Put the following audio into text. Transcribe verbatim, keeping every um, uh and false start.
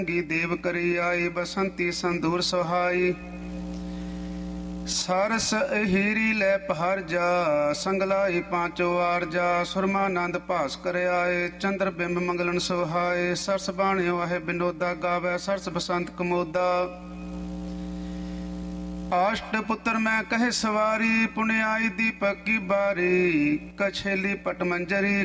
देव करी आई बसंती संदूर सुहाई। सरस हीरी लै पहर जा संगलाई पांचो आरजा। सुरमानंद भास कर आए चंद्र बिंब मंगलन सुहाए। सरस बाणियो है बिनोदा गावे सरस बसंत कमोदा। अष्ट पुत्र मैं कहे सवारी पुण्याई दीपक की बारी। कछेली पट मंजरी